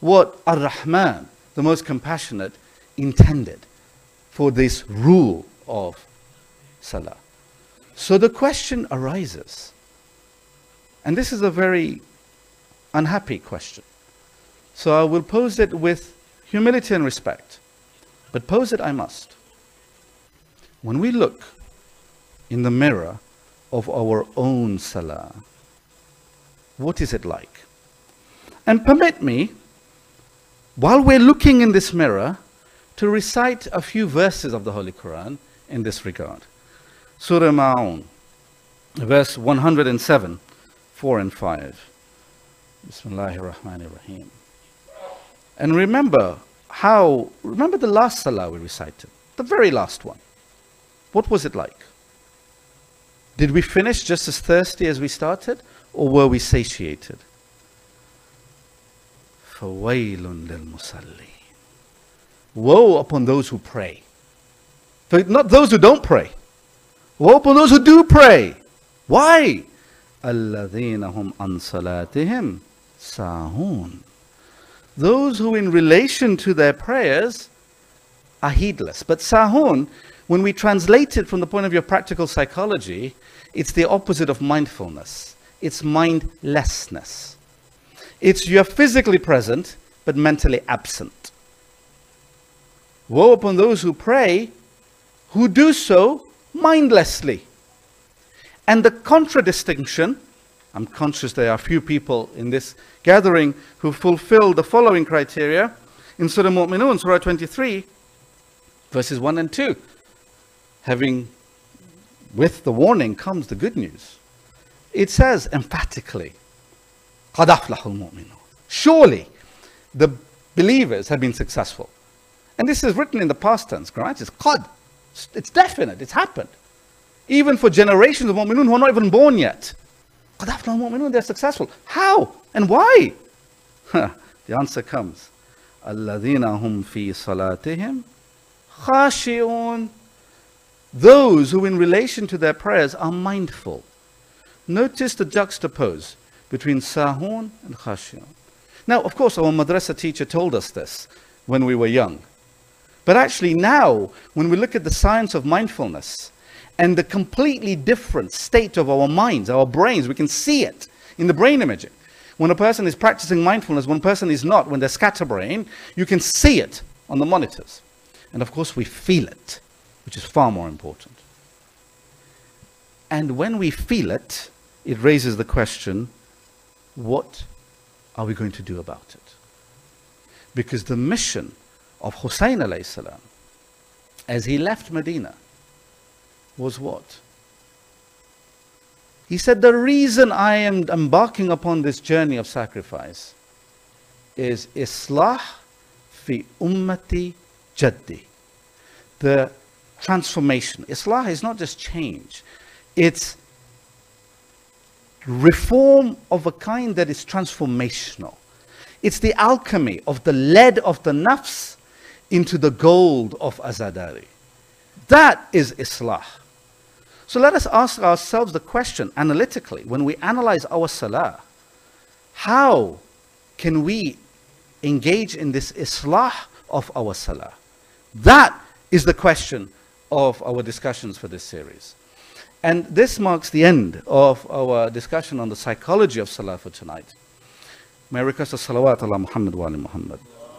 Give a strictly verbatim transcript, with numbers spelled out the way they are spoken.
what Ar-Rahman, the most compassionate, intended for this rule of salah. So the question arises, and this is a very unhappy question. So I will pose it with humility and respect, but pose it I must. When we look in the mirror of our own salah, what is it like? And permit me, while we're looking in this mirror, to recite a few verses of the Holy Quran in this regard. Surah Ma'un, verse one hundred seven, four and five. Bismillahir Rahmanir Rahim. And remember how, remember the last salah we recited, the very last one. What was it like? Did we finish just as thirsty as we started, or were we satiated? فَوَيْلٌ لِلْمُصَلِّينَ. Woe upon those who pray. But not those who don't pray. Woe upon those who do pray. Why? الَّذِينَ هُمْ عَنْ صَلَاتِهِمْ سَاهُونَ. Those who in relation to their prayers are heedless. But sahun, when we translate it from the point of view of practical psychology, it's the opposite of mindfulness. It's mindlessness. It's you're physically present, but mentally absent. Woe upon those who pray, who do so mindlessly. And the contradistinction, I'm conscious there are few people in this gathering who fulfill the following criteria. In Surah Mu'minun, Surah twenty-three, verses one and two. Having, with the warning comes the good news. It says emphatically, قَدْ أَفْلَحُ الْمُؤْمِنُونَ. Surely the believers have been successful. And this is written in the past tense, right? It's qad. It's definite, it's happened. Even for generations of mu'minun who are not even born yet. قَدْ أَفْلَحُ الْمُؤْمِنُونَ, they're successful. How? And why? The answer comes. الَّذِينَ هُمْ فِي صَلَاتِهِمْ خَاشِعُونَ. Those who in relation to their prayers are mindful. Notice the juxtapose between sahun and khashi'un. Now, of course, our madrasa teacher told us this when we were young. But actually now, when we look at the science of mindfulness and the completely different state of our minds, our brains, we can see it in the brain imaging. When a person is practicing mindfulness, one person is not, when they're scatterbrain, you can see it on the monitors. And of course, we feel it, which is far more important. And when we feel it, it raises the question, what are we going to do about it? Because the mission of Hussein alayhi salam, as he left Medina, was what? He said, the reason I am embarking upon this journey of sacrifice is Islah fi ummati jaddi. The transformation. Islah is not just change. It's reform of a kind that is transformational. It's the alchemy of the lead of the nafs into the gold of azadari. That is Islah. So let us ask ourselves the question analytically, when we analyze our salah, how can we engage in this Islah of our salah? That is the question of our discussions for this series. And this marks the end of our discussion on the psychology of salah for tonight. May I request a salawat ala Muhammad wa ali Muhammad.